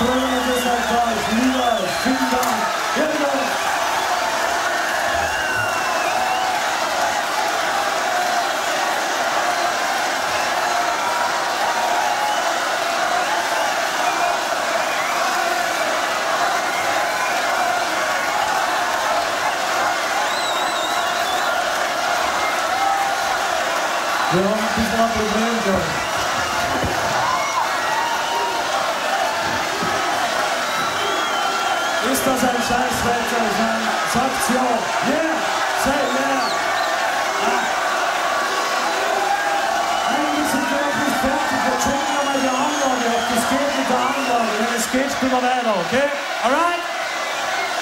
Freunde des Altars, lieber, vielen Dank. Genau. Wir haben ein bisschen ein Problem gehabt. Ist das ein Scheißwetter? Sagt's ja. Yeah! Say yeah! Eigentlich sind wir noch nicht fertig. Wir checken nochmal die Anlage, ob das geht mit der Anlage. Wenn es geht, spielen wir weiter, okay? Alright?